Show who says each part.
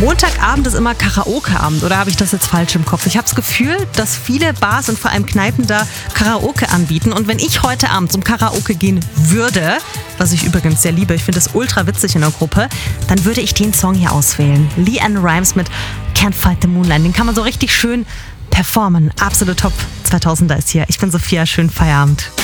Speaker 1: Montagabend ist immer Karaoke-Abend, oder habe ich das jetzt falsch im Kopf? Ich habe das Gefühl, dass viele Bars und vor allem Kneipen da Karaoke anbieten. Und wenn ich heute Abend zum Karaoke gehen würde, was ich übrigens sehr liebe, ich finde das ultra witzig in der Gruppe, dann würde ich den Song hier auswählen. LeAnn Rimes mit Can't Fight the Moonlight. Den kann man so richtig schön performen. Absolut top. 2000er ist hier. Ich bin Sophia, schönen Feierabend.